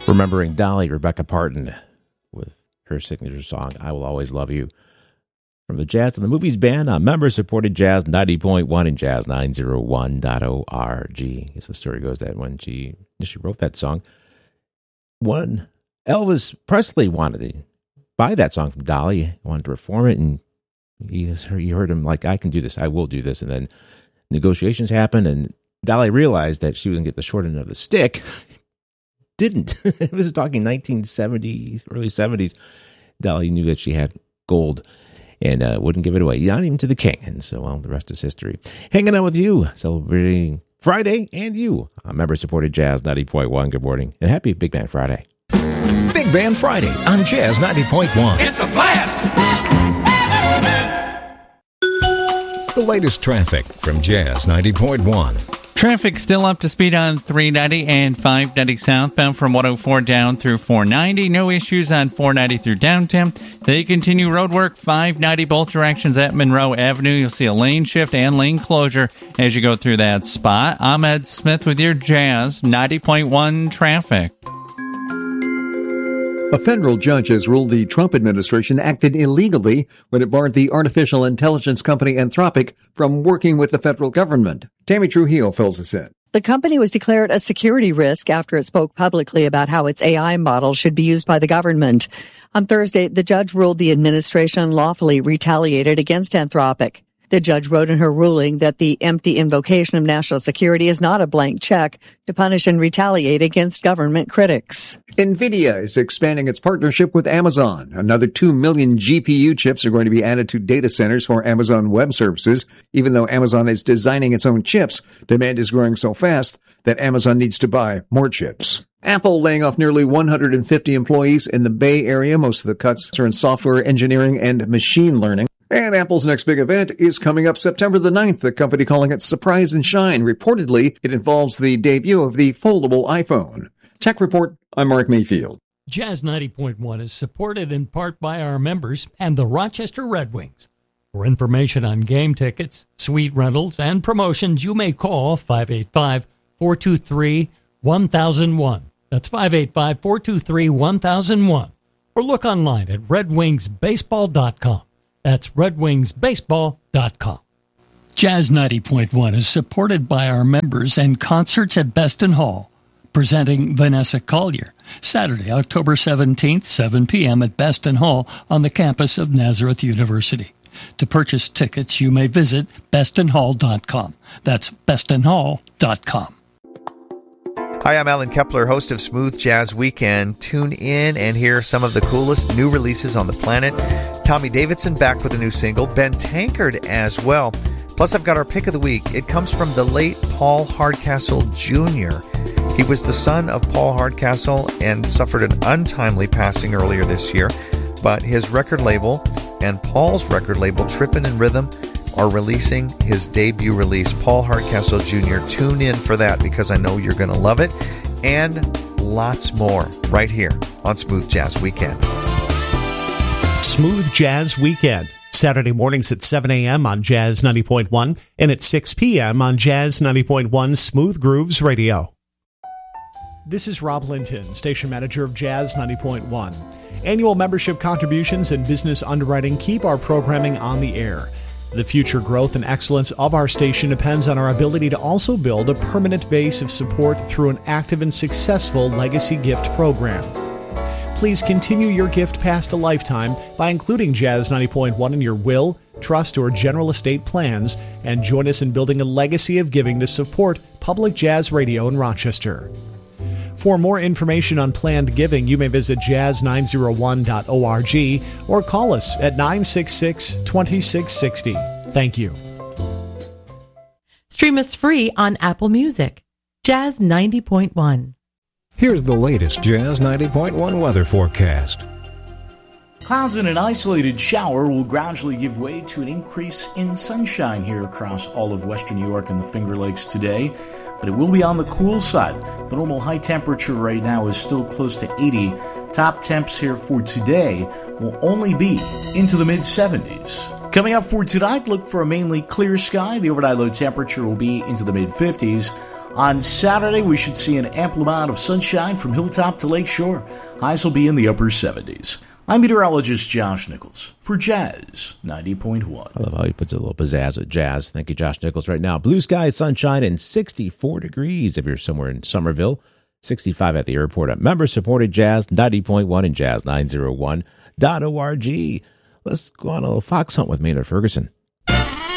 Remembering Dolly, Rebecca Parton, with her signature song, I Will Always Love You. From the Jazz and the Movies band on member-supported Jazz 90.1 and Jazz901.org. As the story goes that when she wrote that song, Elvis Presley wanted to buy that song from Dolly, wanted to perform it, and he heard him like, I can do this, I will do this. And then negotiations happened, and Dolly realized that she was going to get the short end of the stick. Didn't. It was talking 1970s, early 70s. Dolly knew that she had gold and wouldn't give it away, not even to the king. And so, well, the rest is history. Hanging out with you, celebrating Friday, and you, member-supported Jazz 90.1. Good morning, and happy Big Band Friday. Big Band Friday on Jazz 90.1. It's a blast! The latest traffic from Jazz 90.1. Traffic still up to speed on 390 and 590 southbound from 104 down through 490. No issues on 490 through downtown. They continue road work 590 both directions at Monroe Avenue. You'll see a lane shift and lane closure as you go through that spot. I'm Ed Smith with your Jazz 90.1 traffic. A federal judge has ruled the Trump administration acted illegally when it barred the artificial intelligence company Anthropic from working with the federal government. Tammy Trujillo fills us in. The company was declared a security risk after it spoke publicly about how its AI model should be used by the government. On Thursday, the judge ruled the administration lawfully retaliated against Anthropic. The judge wrote in her ruling that the empty invocation of national security is not a blank check to punish and retaliate against government critics. NVIDIA is expanding its partnership with Amazon. Another 2 million GPU chips are going to be added to data centers for Amazon Web Services. Even though Amazon is designing its own chips, demand is growing so fast that Amazon needs to buy more chips. Apple laying off nearly 150 employees in the Bay Area. Most of the cuts are in software engineering and machine learning. And Apple's next big event is coming up September the 9th, the company calling it Surprise and Shine. Reportedly, it involves the debut of the foldable iPhone. Tech Report, I'm Mark Mayfield. Jazz 90.1 is supported in part by our members and the Rochester Red Wings. For information on game tickets, suite rentals, and promotions, you may call 585-423-1001. That's 585-423-1001. Or look online at redwingsbaseball.com. That's redwingsbaseball.com. Jazz 90.1 is supported by our members and concerts at Beston Hall. Presenting Vanessa Collier, Saturday, October 17th, 7 p.m. at Beston Hall on the campus of Nazareth University. To purchase tickets, you may visit bestonhall.com. That's bestonhall.com. Hi, I'm Alan Kepler, host of Smooth Jazz Weekend. Tune in and hear some of the coolest new releases on the planet. Tommy Davidson back with a new single, Ben Tankard as well. Plus, I've got our pick of the week. It comes from the late Paul Hardcastle Jr. He was the son of Paul Hardcastle and suffered an untimely passing earlier this year. But his record label and Paul's record label, Trippin' in Rhythm, are releasing his debut release, Paul Hardcastle Jr. Tune in for that because I know you're going to love it. And lots more right here on Smooth Jazz Weekend. Smooth Jazz Weekend, Saturday mornings at 7 a.m. on Jazz 90.1 and at 6 p.m. on Jazz 90.1 Smooth Grooves Radio. This is Rob Linton, station manager of Jazz 90.1. Annual membership contributions and business underwriting keep our programming on the air. The future growth and excellence of our station depends on our ability to also build a permanent base of support through an active and successful legacy gift program. Please continue your gift past a lifetime by including Jazz 90.1 in your will, trust, or general estate plans, and join us in building a legacy of giving to support public jazz radio in Rochester. For more information on planned giving, you may visit jazz901.org or call us at 966-2660. Thank you. Stream us free on Apple Music. Jazz 90.1. Here's the latest Jazz 90.1 weather forecast. Clouds and an isolated shower will gradually give way to an increase in sunshine here across all of western New York and the Finger Lakes today, but it will be on the cool side. The normal high temperature right now is still close to 80. Top temps here for today will only be into the mid-70s. Coming up for tonight, look for a mainly clear sky. The overnight low temperature will be into the mid-50s. On Saturday, we should see an ample amount of sunshine from hilltop to lakeshore. Highs will be in the upper 70s. I'm meteorologist Josh Nichols for Jazz 90.1. I love how he puts a little pizzazz with jazz. Thank you, Josh Nichols. Right now, blue sky, sunshine, and 64 degrees if you're somewhere in Somerville. 65 at the airport at member-supported Jazz 90.1 and Jazz901.org. Let's go on a little fox hunt with Maynard Ferguson.